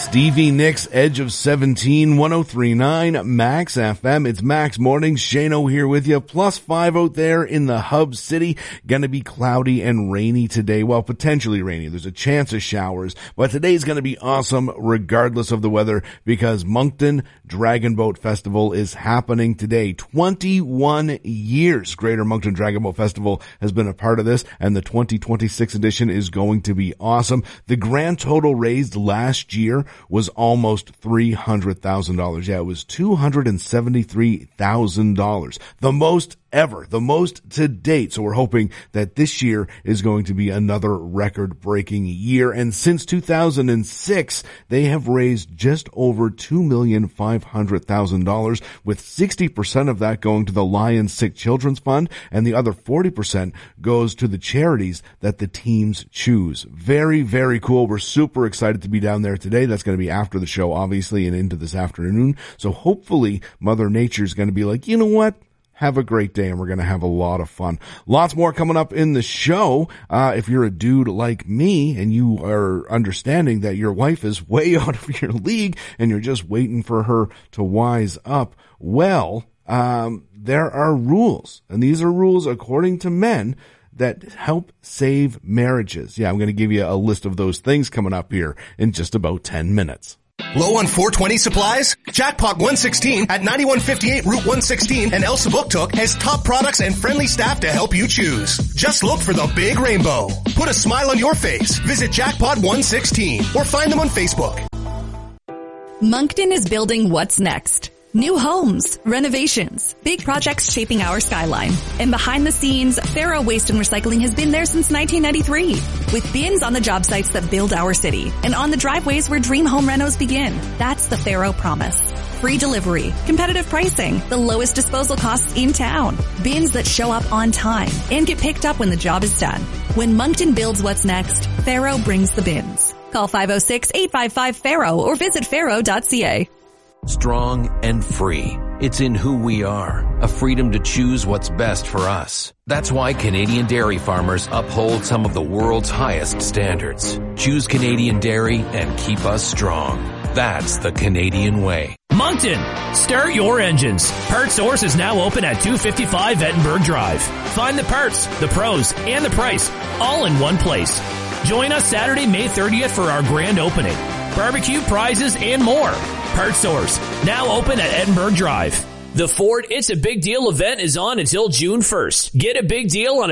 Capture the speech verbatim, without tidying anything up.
Stevie Nicks, Edge of seventeen, one oh three point nine Max F M. It's Max Mornings. Shano here with you. Plus five out there in the hub city. Gonna be cloudy and rainy today. Well, potentially rainy. There's a chance of showers, but today's gonna be awesome regardless of the weather because Moncton Dragon Boat Festival is happening today. twenty-one years Greater Moncton Dragon Boat Festival has been a part of this, and the twenty twenty-six edition is going to be awesome. The grand total raised last year was almost three hundred thousand dollars. Yeah, it was two hundred seventy-three thousand dollars. The most ever, the most to date. So we're hoping that this year is going to be another record-breaking year. And since two thousand six, they have raised just over two million five hundred thousand dollars, with sixty percent of that going to the Lions Sick Children's Fund, and the other forty percent goes to the charities that the teams choose. Very, very cool. We're super excited to be down there today. That's going to be after the show, obviously, and into this afternoon. So hopefully Mother Nature is going to be like, you know what? Have a great day, and we're going to have a lot of fun. Lots more coming up in the show. Uh, if you're a dude like me and you are understanding that your wife is way out of your league and you're just waiting for her to wise up, well, um, there are rules, and these are rules according to men that help save marriages. Yeah, I'm going to give you a list of those things coming up here in just about ten minutes. Low on four twenty supplies? Jackpot one sixteen at ninety-one fifty-eight Route one sixteen and Elsa Booktook has top products and friendly staff to help you choose. Just look for the big rainbow. Put a smile on your face. Visit Jackpot one sixteen or find them on Facebook. Moncton is building what's next. New homes, renovations, big projects shaping our skyline. And behind the scenes, Faro Waste and Recycling has been there since nineteen ninety-three. With bins on the job sites that build our city and on the driveways where dream home renos begin. That's the Faro promise. Free delivery, competitive pricing, the lowest disposal costs in town, bins that show up on time and get picked up when the job is done. When Moncton builds what's next, Faro brings the bins. Call five oh six, eight five five, Faro or visit faro dot c a. Strong and free. It's in who we are. A freedom to choose what's best for us. That's why Canadian dairy farmers uphold some of the world's highest standards. Choose Canadian dairy and keep us strong. That's the Canadian way. Moncton, start your engines. Part Source is now open at two fifty-five Ettenberg Drive. Find the parts, the pros, and the price all in one place. Join us Saturday, May thirtieth for our grand opening. Barbecue, prizes, and more. Part Source, now open at Ettenberg Drive. The Ford It's a Big Deal event is on until June first. Get a big deal on a